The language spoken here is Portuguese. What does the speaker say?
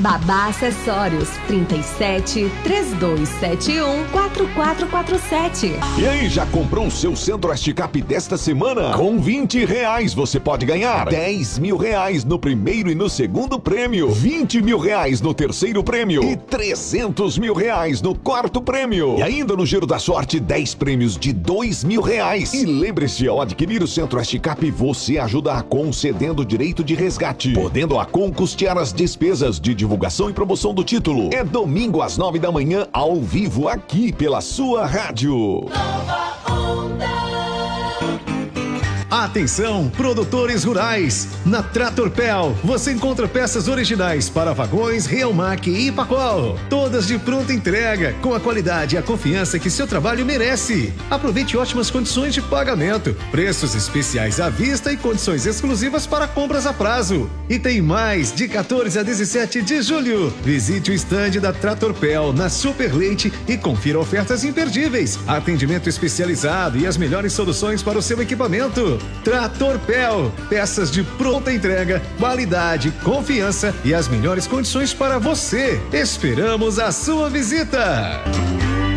Babá Acessórios 37 3271 4447. E aí, já comprou o seu Centro-Oeste Cap desta semana? Com R$20 você pode ganhar R$10.000 no primeiro e no segundo prêmio, R$20.000 no terceiro prêmio e R$300.000 no quarto prêmio. E ainda no Giro da Sorte, 10 prêmios de R$2.000. E lembre-se, ao adquirir o Centro-Oeste Cap, você ajuda a Acon cedendo direito de resgate, podendo a Acon custear as despesas de divulgação e promoção do título. É domingo às 9 da manhã, ao vivo, aqui pela sua rádio. Nova Onda. Atenção, produtores rurais! Na Tratorpel você encontra peças originais para vagões, Realmac e Pacol. Todas de pronta entrega, com a qualidade e a confiança que seu trabalho merece. Aproveite ótimas condições de pagamento, preços especiais à vista e condições exclusivas para compras a prazo. E tem mais, de 14 a 17 de julho. Visite o estande da Tratorpel na Super Leite e confira ofertas imperdíveis, atendimento especializado e as melhores soluções para o seu equipamento. Tratorpel, peças de pronta entrega, qualidade, confiança e as melhores condições para você. Esperamos a sua visita.